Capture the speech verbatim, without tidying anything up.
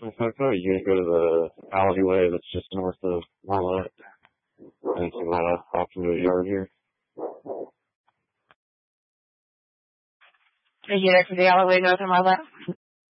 I thought, oh, you're gonna go to the alleyway that's just north of Marlette, and you might have off into the yard here. Are you there for the alleyway north of Marlette?